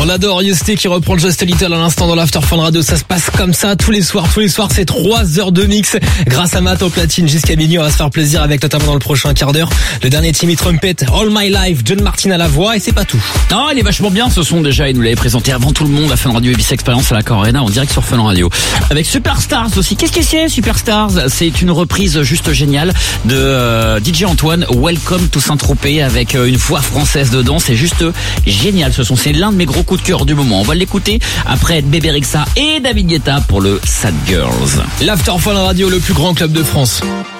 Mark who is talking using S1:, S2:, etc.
S1: On adore Yesté qui reprend Just a Little à l'instant dans l'After Fun Radio. Ça se passe comme ça tous les soirs. C'est 3 heures de mix. Grâce à Matt au platine jusqu'à minuit, on va se faire plaisir avec notamment dans le prochain quart d'heure le dernier Timmy Trumpet, All My Life, John Martin à la voix, et c'est pas tout.
S2: Non, il est vachement bien ce son déjà. Il nous l'avait présenté avant tout le monde à Fun Radio Ibis Experience à la Arena en direct sur Fun Radio. Avec Superstars aussi. Qu'est-ce que c'est Superstars? C'est une reprise juste géniale de DJ Antoine, Welcome to Saint-Tropez, avec une voix française dedans. C'est juste génial ce son. C'est l'un de mes gros coups de cœur du moment. On va l'écouter après Bébé Rexha et David Guetta pour le Sad Girls.
S1: L'After Fun Radio, le plus grand club de France.